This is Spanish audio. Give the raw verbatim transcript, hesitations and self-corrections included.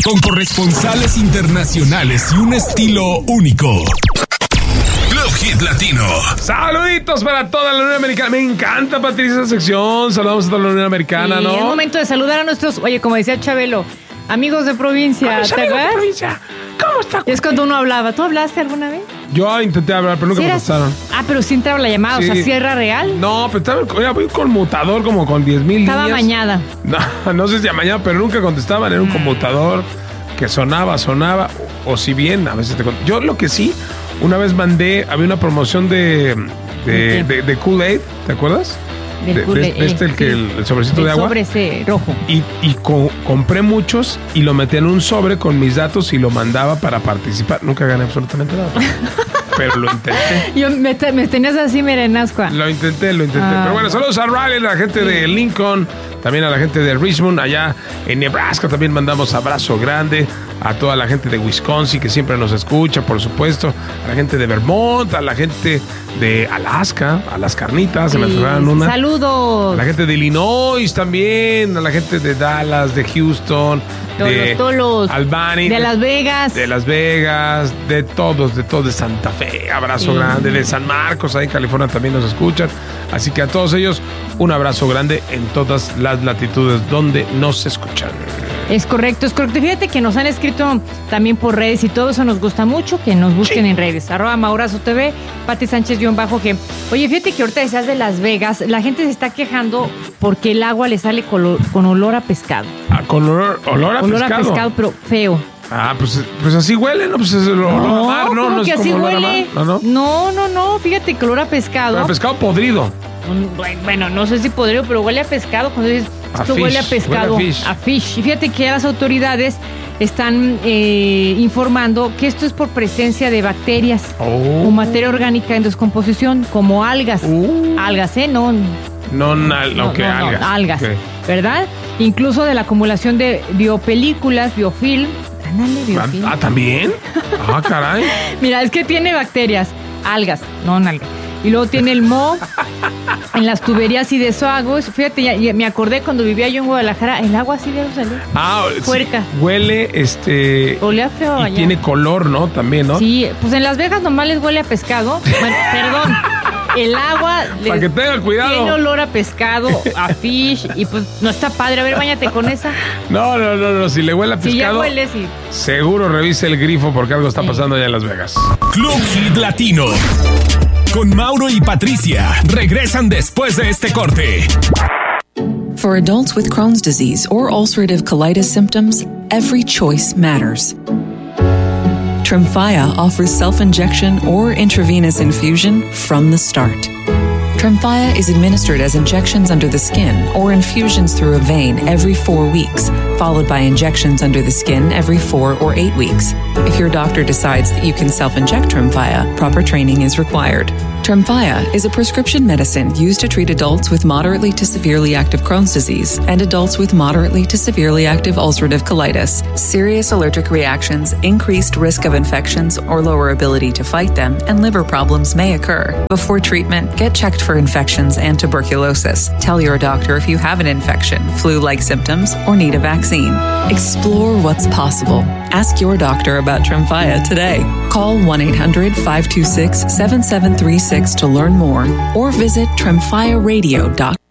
Con corresponsales internacionales y un estilo único. Club Hit Latino. Saluditos para toda la Unión Americana. Me encanta, Patricia, esa sección. Saludamos a toda la Unión Americana, sí, ¿no? Es momento de saludar a nuestros, oye, como decía Chabelo, amigos de provincia. Ay, ¿Te amigos acuerdas? de provincia. ¿Cómo está? Es cuando uno hablaba. ¿Tú hablaste alguna vez? Yo intenté hablar, pero nunca ¿Sí me eras? contestaron. Ah, pero sí entraba la llamada, Sí. o sea, ¿sí era real? No, pero estaba oye, voy con conmutador como con diez mil líneas. Estaba mañada. No, no sé si mañana, pero nunca contestaban. Era un conmutador que sonaba, sonaba. O, o si bien, a veces te cont- Yo lo que sí, una vez mandé, había una promoción de, de, ¿De qué? de, de Kool-Aid, ¿te acuerdas? Del De, de Kool-Aid, este, este, el, que, sí. el, el sobrecito El de agua. sobre ese rojo. Y, y co- compré muchos y lo metí en un sobre con mis datos y lo mandaba para participar. Nunca gané absolutamente nada. Pero lo intenté. Yo me, te- me tenías así, merenascua. Lo intenté, lo intenté. Ah, Pero bueno, saludos a Riley, a la gente de Lincoln, también a la gente de Richmond, allá en Nebraska. También mandamos abrazo grande a toda la gente de Wisconsin que siempre nos escucha, por supuesto. A la gente de Vermont, a la gente de Alaska, a las carnitas, se me Sí. antojaron una. Saludos. A la gente de Illinois también, a la gente de Dallas, de Houston, Todos de los tolos. Albany, De Las Vegas. de Las Vegas, de todos, de todos, de Santa Fe, abrazo Sí. grande, de San Marcos, ahí en California también nos escuchan. Así que a todos ellos, un abrazo grande en todas las latitudes donde nos escuchan. Es correcto, es correcto. Fíjate que nos han escrito también por redes y todo eso nos gusta mucho, que nos busquen Sí. en redes. Arroba Maurazo T V, Pati Sánchez guión bajo que. Oye, fíjate que ahorita decías de Las Vegas, la gente se está quejando porque el agua le sale color- con olor a pescado. Ah, con olor, olor a olor pescado. a pescado, pero feo. Ah, pues, pues así huele, ¿no? Pues es el olor a mar, ¿no? ¿cómo No que es así como olor a huele? mar, ¿no? no. no, no, no, fíjate que olor a pescado. Pero pescado podrido. Un- Bueno, no sé si podrido, pero huele a pescado. Cuando dices, A esto fish, huele a pescado, huele a fish. a fish. Y fíjate que ya las autoridades están eh, informando que esto es por presencia de bacterias Oh. o materia orgánica en descomposición, como algas. Uh. Algas, ¿eh? No, No, na- no, ok, no, no, algas. algas, Ok. ¿verdad? Incluso de la acumulación de biopelículas, biofilm. Ándale, Ah, biofilm. ah, ¿también? Ah, caray. Mira, es que tiene bacterias, algas, no algas. Y luego tiene el moho en las tuberías y desagües. Fíjate, ya, ya me acordé cuando vivía yo en Guadalajara, el agua así de salir. Ah, sí, Puerca. huele, este... Olía feo y allá. tiene color, ¿no? También, ¿no? Sí, pues en Las Vegas nomás les huele a pescado. Bueno, perdón. El agua Para que tengan cuidado. tiene olor a pescado, a fish, y pues no está padre. A ver, báñate con esa. No, no, no, no. Si le huele a Si ya pescado, hueles y... seguro revise el grifo porque algo está Sí. pasando allá en Las Vegas. Club Hit Latino. Con Mauro y Patricia. Regresan después de este corte. For adults with Crohn's disease or ulcerative colitis symptoms, every choice matters. Tremfya offers self-injection or intravenous infusion from the start. Tremfya is administered as injections under the skin or infusions through a vein every four weeks, followed by injections under the skin every four or eight weeks. If your doctor decides that you can self-inject Tremfya, proper training is required. Tremfya is a prescription medicine used to treat adults with moderately to severely active Crohn's disease and adults with moderately to severely active ulcerative colitis. Serious allergic reactions, increased risk of infections or lower ability to fight them, and liver problems may occur. Before treatment, get checked for infections and tuberculosis. Tell your doctor if you have an infection, flu-like symptoms, or need a vaccine. Explore what's possible. Ask your doctor about Tremfya today. Call one eight hundred five two six seven seven three six to learn more or visit tremfya radio dot com.